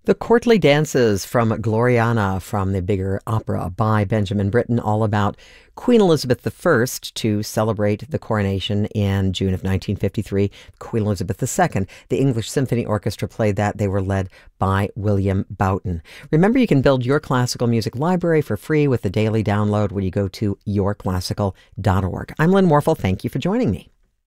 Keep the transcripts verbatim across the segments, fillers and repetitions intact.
The Courtly Dances from Gloriana from the bigger opera by Benjamin Britten, all about Queen Elizabeth the First to celebrate the coronation in June of nineteen fifty-three. Queen Elizabeth the Second, the English Symphony Orchestra played that. They were led by William Boughton. Remember, you can build your classical music library for free with the daily download when you go to your classical dot org. I'm Lynn Warfel. Thank you for joining me.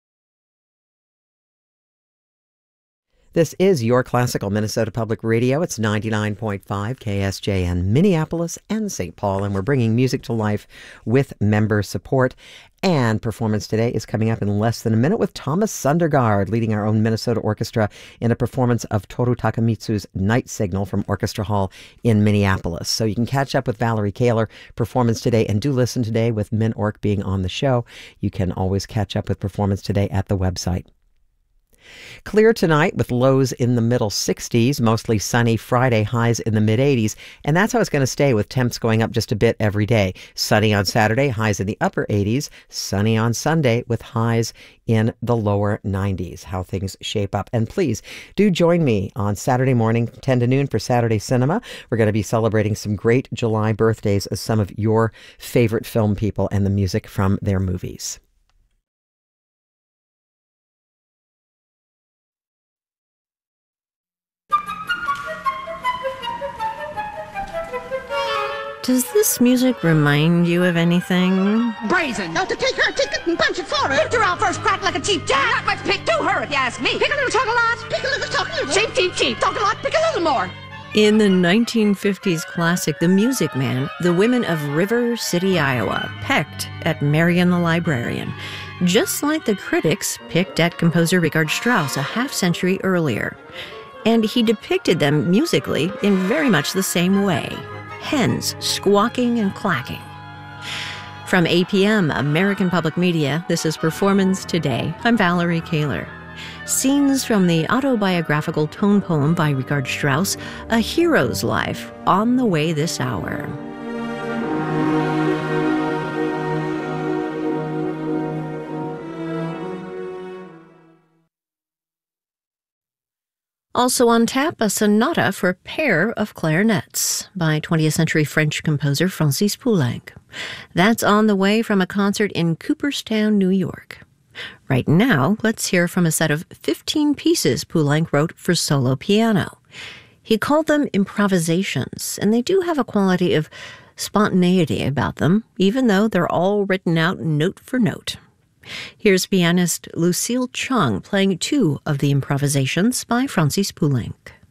This is Your Classical Minnesota Public Radio. It's ninety-nine point five K S J N Minneapolis and Saint Paul, and we're bringing music to life with member support. And performance today is coming up in less than a minute with Thomas Sundergaard leading our own Minnesota Orchestra in a performance of Toru Takemitsu's Night Signal from Orchestra Hall in Minneapolis. So you can catch up with Valerie Kaler performance today, and do listen today with MinOrc being on the show. You can always catch up with performance today at the website. Clear tonight with lows in the middle sixties, mostly sunny. Friday, highs in the mid eighties, and that's how it's going to stay with temps going up just a bit every day. Sunny on Saturday, highs in the upper eighties. Sunny on Sunday with highs in the lower nineties. How things shape up. And please do join me on Saturday morning, ten to noon for Saturday Cinema. We're going to be celebrating some great July birthdays of some of your favorite film people and the music from their movies. Does this music remind you of anything? Brazen! Now to take her ticket and punch it for her! Lift her out first, crack like a cheap jack! Not much pick to her, if you ask me! Pick a little, talk a lot! Pick a little, talk a little! Cheap, cheap, cheap! Talk a lot, pick a little more! In the nineteen fifties classic The Music Man, the women of River City, Iowa, pecked at Marian the Librarian, just like the critics picked at composer Richard Strauss a half-century earlier. And he depicted them musically in very much the same way. Hens squawking and clacking. From A P M, American Public Media, this is Performance Today. I'm Valerie Kaler. Scenes from the autobiographical tone poem by Richard Strauss, A Hero's Life, on the way this hour. Also on tap, a sonata for a pair of clarinets by twentieth century French composer Francis Poulenc. That's on the way from a concert in Cooperstown, New York. Right now, let's hear from a set of fifteen pieces Poulenc wrote for solo piano. He called them improvisations, and they do have a quality of spontaneity about them, even though they're all written out note for note. Here's pianist Lucille Chung playing two of the improvisations by Francis Poulenc.